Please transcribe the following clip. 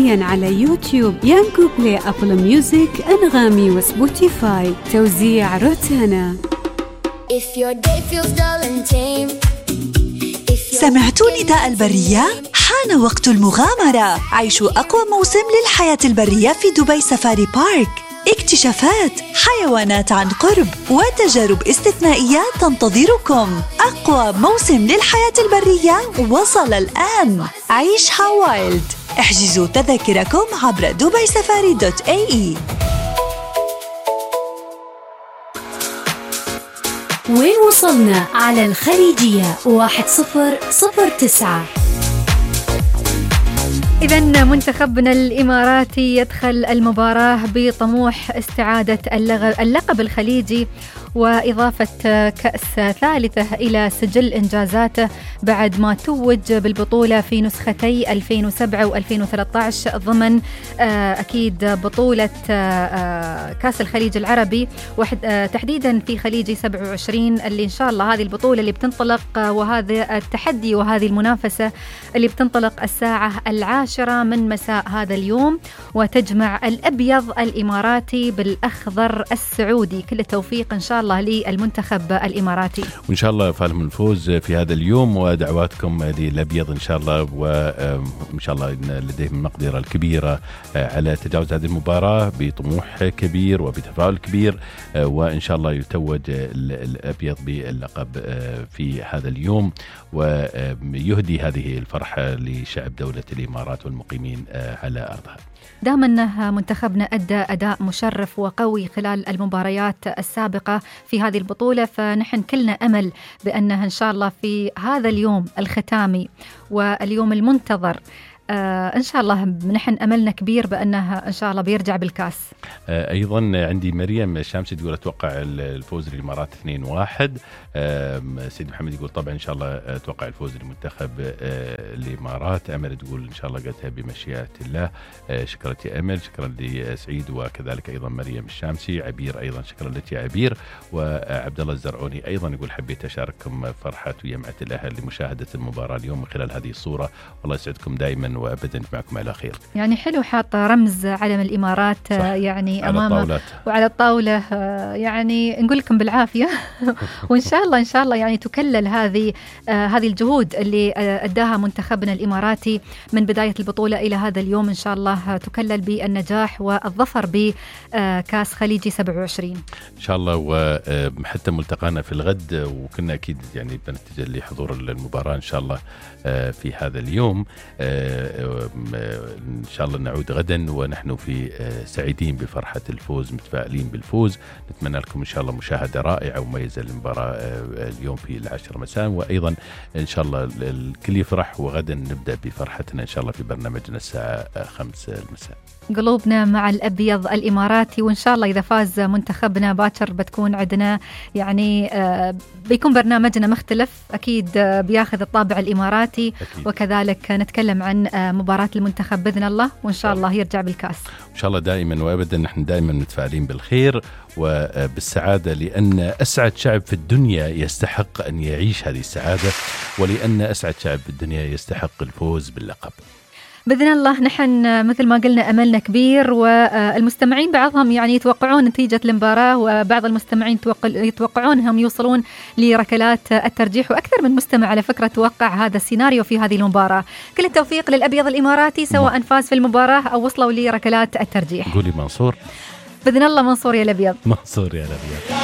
حصريا على يوتيوب، يانجو بلاي، أبل ميوزك، أنغامي وسبوتيفاي. توزيع روتانا. سمعتوا نداء البرية؟ حان وقت المغامرة. عيشوا أقوى موسم للحياة البرية في دبي سفاري بارك. اكتشافات، حيوانات عن قرب، وتجارب استثنائية تنتظركم. أقوى موسم للحياة البرية وصل الآن. عيشها وايلد. احجزوا تذاكركم عبر dubaisafari.ae. وين وصلنا على الخليجية 1009. إذن منتخبنا الإماراتي يدخل المباراة بطموح استعادة اللقب الخليجي وإضافة كأس ثالثة إلى سجل إنجازاته بعد ما توج بالبطولة في نسختي 2007 و2013 ضمن أكيد بطولة كأس الخليج العربي، تحديدا في خليجي 27 اللي إن شاء الله هذه البطولة اللي بتنطلق وهذا التحدي وهذه المنافسة اللي بتنطلق الساعة 10 من مساء هذا اليوم، وتجمع الأبيض الإماراتي بالأخضر السعودي. كل التوفيق إن شاء الله للمنتخب الإماراتي، وإن شاء الله فالهم الفوز في هذا اليوم، ودعواتكم للأبيض إن شاء الله، وإن شاء الله لديهم المقدرة الكبيرة على تجاوز هذه المباراة بطموح كبير وبتفاؤل كبير، وإن شاء الله يتوج الأبيض باللقب في هذا اليوم، ويهدي هذه الفرحة لشعب دولة الإمارات والمقيمين على أرضها. دام أنه منتخبنا أدى أداء مشرف وقوي خلال المباريات السابقة في هذه البطولة، فنحن كلنا أمل بأنه إن شاء الله في هذا اليوم الختامي واليوم المنتظر إن شاء الله نحن أملنا كبير بأنه إن شاء الله بيرجع بالكاس. أيضا عندي مريم الشامسي تقول أتوقع الفوز للإمارات 2-1. سيد محمد يقول طبعا إن شاء الله أتوقع الفوز لمنتخب الإمارات. أمل تقول إن شاء الله قلتها بمشيئة الله. شكرا يا أمل، شكرا لسعيد، وكذلك أيضا مريم الشامسي. عبير أيضا شكرا لك يا عبير، وعبد الله الزرعوني أيضا يقول حبيت أشارككم فرحة ويمعة الأهل لمشاهدة المباراة اليوم من خلال هذه الصورة. والله يسعدكم دائما وأبدا معكم على خير. يعني حلو حاط رمز علم الإمارات يعني أمامه وعلى الطاولة، يعني نقول لكم بالعافية وإن شاء الله يعني تكلل هذه الجهود اللي أداها منتخبنا الإماراتي من بداية البطولة إلى هذا اليوم، إن شاء الله تكلل بالنجاح والظفر بكاس خليجي 27 إن شاء الله. وحتى ملتقانا في الغد، وكنا أكيد يعني بنتجه لحضور المباراة إن شاء الله في هذا اليوم. إن شاء الله نعود غدا ونحن في سعيدين بفرحة الفوز، متفائلين بالفوز. نتمنى لكم إن شاء الله مشاهدة رائعة ومميزة للمباراة اليوم في 10 مساء، وأيضا إن شاء الله الكل يفرح، وغدا نبدأ بفرحتنا إن شاء الله في برنامجنا الساعة 5 المساء. قلوبنا مع الأبيض الإماراتي، وإن شاء الله إذا فاز منتخبنا باكر بتكون عندنا يعني بيكون برنامجنا مختلف أكيد، بياخذ الطابع الإماراتي أكيد. وكذلك نتكلم عن مباراة المنتخب بإذن الله، وإن شاء الله يرجع بالكاس إن شاء الله. دائما وأبدا نحن دائما متفائلين بالخير وبالسعادة، لأن أسعد شعب في الدنيا يستحق أن يعيش هذه السعادة، ولأن أسعد شعب في الدنيا يستحق الفوز باللقب بإذن الله. نحن مثل ما قلنا أملنا كبير، والمستمعين بعضهم يعني يتوقعون نتيجة المباراة، وبعض المستمعين يتوقعونهم يوصلون لركلات الترجيح، وأكثر من مستمع على فكرة توقع هذا السيناريو في هذه المباراة. كل التوفيق للأبيض الإماراتي سواء فاز في المباراة أو وصلوا لركلات الترجيح. قولي منصور بإذن الله. منصور يا الأبيض، منصور يا الأبيض.